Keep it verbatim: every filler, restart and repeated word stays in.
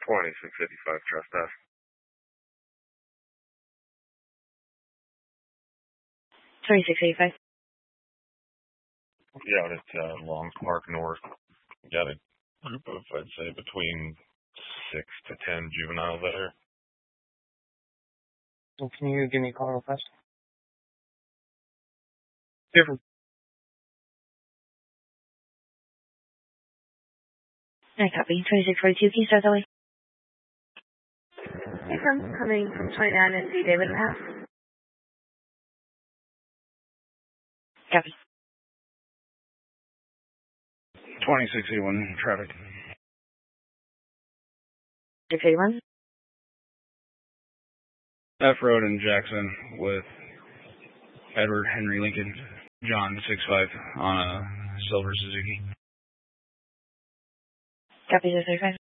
twenty-six eighty-five trespass. twenty-six eighty-five. Yeah, it's uh, Long Park North. Got a group of, I'd say, between six to ten juveniles there. So can you give me a call real fast? Different. I copy. twenty-six forty-two, can you start that way? I'm coming from twenty-nine and C. David Mass. Copy. twenty-six eighty-one, traffic. six eighty-one. F Road in Jackson with Edward Henry Lincoln, John six five on a silver Suzuki. Copy, six thirty-five.